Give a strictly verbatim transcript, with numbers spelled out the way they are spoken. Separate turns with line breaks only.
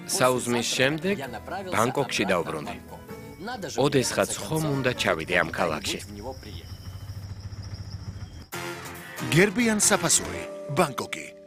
საუზმის შემდეგ ბანგკოკში დავბრუნდი. ოდესღაც ხომ უნდა ჩავიდე ამ ქალაქში.
გერბიან საფასური, ბანგკოკი.